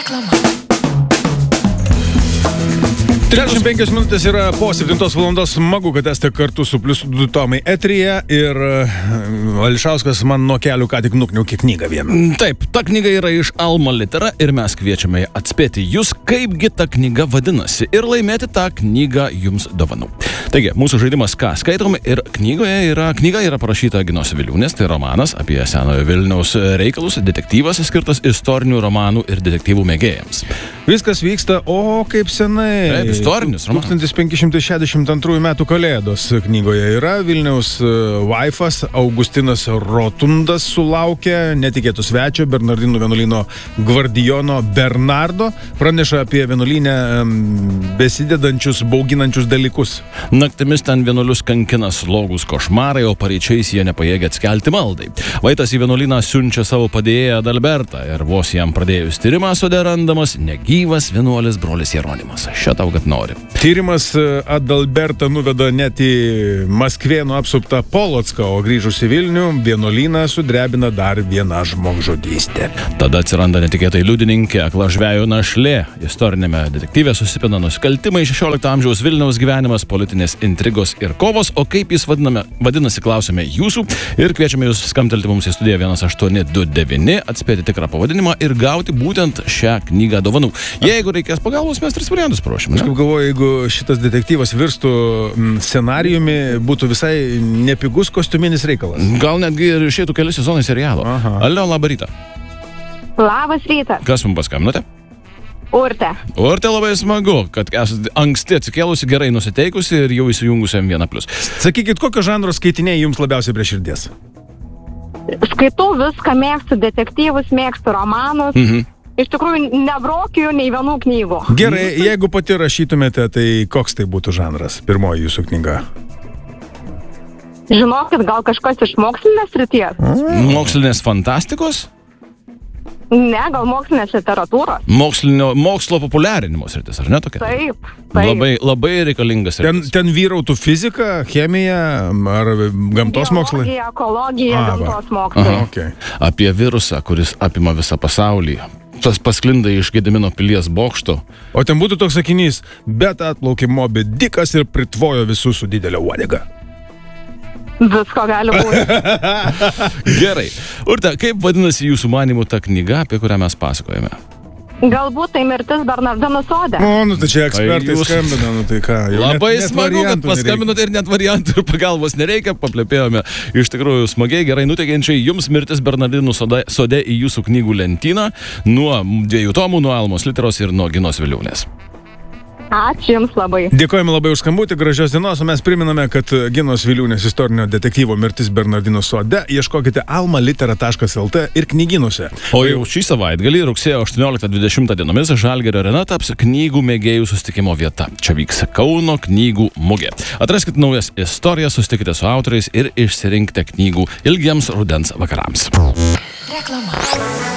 Reklama. 35 minutės yra po 7 valandos. Smagu, kad esate kartu su Plius 2 Tomai eteryje ir Ališauskas man nuo kelių ką tik nukniaukė knygą vieną. Taip, ta knyga yra iš Alma Litera ir mes kviečiame atspėti jūs, kaipgi ta knyga vadinasi ir laimėti tą knygą jums dovanų. Taigi, mūsų žaidimas ką skaitom ir knyga yra parašyta Ginos Viliūnės, tai romanas apie senojo Vilniaus reikalus, detektyvas skirtas istorinių romanų ir detektyvų mėgėjams. Viskas vyksta, kaip senai. Taip, istorinis romanas. 1562 metų Kalėdos knygoje yra Vilniaus vaifas Augustinas Rotundas sulaukė netikėtų svečio Bernardinų vienuolyno gvardijono Bernardo, praneša apie vienuolynę besidedančius, bauginančius dalykus. Naktimis ten vienuolius kankina slogūs košmarai, o paryčiais jie nepajėgia atskelti maldai. Vaitas į vienuolyną siunčia savo padėjėją Adalbertą ir vos jam pradėjus tyrimą sode randamas negyvas vienuolis brolis Jeronimas. Šia tau, kad nori. Tyrimas Adalbertą nuveda net į Maskvėnų apsuptą Polocką, o grįžus į Vilnių vienuolyną sudrebina dar viena žmogžudystė. Tada atsiranda netikėtai liudininkė, akla žvejo našlė. Istorinėme detektyve susipina nusikaltimai, 16 amžiaus Vilniaus gyvenimas, politinės intrigos ir kovos, o kaip jis vadinasi, klausime jūsų ir kviečiame jūs skambtelti mums į studiją 1829, atspėti tikrą pavadinimą ir gauti būtent šią knygą dovanų. Jeigu reikės pagalbos, mes 3 variantus paruošime. Aš kaip galvoju, jeigu šitas detektyvas virstų scenarijumi, būtų visai nepigus kostiuminis reikalas. Gal netgi ir išeitų keli sezonai serialo. Alio, labą rytą. Labas rytas. Kas mums paskambinote? Urte. Urte, labai smagu, kad esate anksti atsikėlusi, gerai nusiteikusi ir jau įsijungusi M1+. Sakykit, kokio žanro skaitiniai jums labiausiai prie širdies? Skaitau viską, mėgstu detektyvus, mėgstu romanus. Iš tikrųjų, nebrokiu nei vienų knygų. Gerai, jeigu pati rašytumėte, tai koks tai būtų žanras? Pirmoji jūsų knyga. Žinokit, gal kažkas iš mokslinės srities? Mokslinės fantastikos? Ne, gal mokslinės literatūros. Mokslo populiarinimo sritis, ar ne tokia? Taip. Labai reikalingas sritis. Ten vyrautų fizika, chemija ar gamtos mokslai? Geologija, ekologija, gamtos mokslai. Okay. Apie virusą, kuris apima visą pasaulį. Tas pasklinda iš Gedimino pilies bokšto. O ten būtų toks sakinys, bet atplaukė Moby Dickas ir pritvojo visus su didelio uodega. Visko gali būti. Gerai. Urte, kaip vadinasi jūsų manymų ta knyga, apie kurią mes pasakojame? Galbūt tai Mirtis Bernardinų sode. Tai čia ekspertai skambina, tai ką. Labai smagu, kad paskambinote ir net variantų ir pagalbos nereikia, paplepėjome iš tikrųjų smagiai, gerai nuteikiančiai. Jums Mirtis Bernardinų sode į jūsų knygų lentyną nuo 2 tomų, nuo Almos Literos ir nuo Ginos Viliūnės. Ačiū Jums labai. Dėkojame labai už skambutį, gražios dienos, o mes priminame, kad Ginos Viliūnės istorinio detektyvo Mirtis Bernardinų sode ieškokite almalitera.lt ir knygynuose. O jau šį savaitgalį, rugsėjo 18-20 dienomis, Žalgirio arena taps knygų mėgėjų susitikimo vieta. Čia vyks Kauno knygų mugė. Atraskite naujas istorijas, susitikite su autoriais ir išsirinkite knygų ilgiems rudens vakarams. Reklama.